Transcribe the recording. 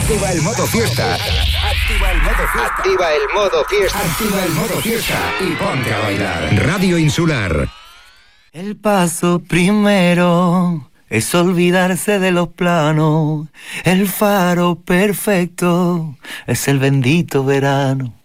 Activa el modo fiesta. Activa el modo fiesta. Activa el modo fiesta. Activa el modo fiesta y ponte a bailar. Radio Insular. El paso primero es olvidarse de los planos. El faro perfecto es el bendito verano.